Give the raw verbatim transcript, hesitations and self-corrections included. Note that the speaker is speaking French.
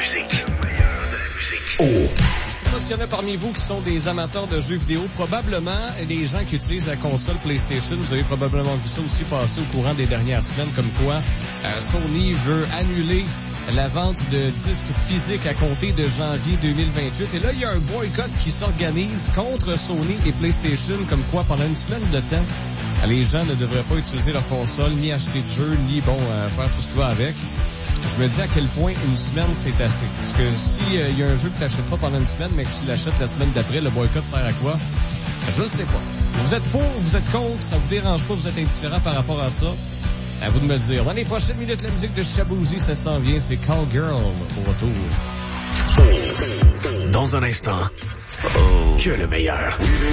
musique. Le meilleur de la musique. Oh. Je sais pas s'il y en a parmi vous qui sont des amateurs de jeux vidéo. Probablement, les gens qui utilisent la console PlayStation, vous avez probablement vu ça aussi passer au courant des dernières semaines, comme quoi euh, Sony veut annuler la vente de disques physiques à compter de janvier deux mille vingt-huit. Et là, il y a un boycott qui s'organise contre Sony et PlayStation, comme quoi pendant une semaine de temps, les gens ne devraient pas utiliser leur console, ni acheter de jeux, ni bon euh, faire tout ce qui va avec. Je me dis à quel point une semaine, c'est assez. Parce que si il euh, y a un jeu que tu n'achètes pas pendant une semaine, mais que tu l'achètes la semaine d'après, le boycott sert à quoi? Je ne sais pas. Vous êtes pour, vous êtes contre, ça vous dérange pas, vous êtes indifférent par rapport à ça? À vous de me le dire. Dans les prochaines minutes, la musique de Shaboozey, ça s'en vient, c'est Callgirl au retour. Dans un instant, oh. que le meilleur.